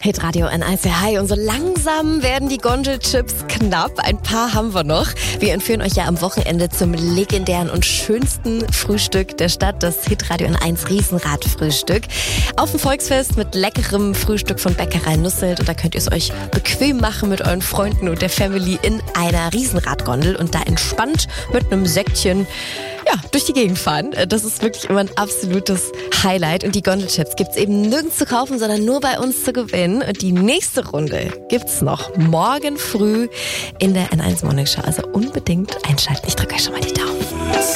Hitradio N1, ja, hi. Und so langsam werden die Gondelchips knapp. Ein paar haben wir noch. Wir entführen euch ja am Wochenende zum legendären und schönsten Frühstück der Stadt, das Hitradio N1 Riesenrad-Frühstück. Auf dem Volksfest mit leckerem Frühstück von Bäckerei Nusselt. Und da könnt ihr es euch bequem machen mit euren Freunden und der Family in einer Riesenradgondel und da entspannt mit einem Säckchen durch die Gegend fahren. Das ist wirklich immer ein absolutes Highlight. Und die Gondelchips gibt's eben nirgends zu kaufen, sondern nur bei uns zu gewinnen. Und die nächste Runde gibt's noch morgen früh in der N1 Morning Show. Also unbedingt einschalten. Ich drücke euch schon mal die Daumen.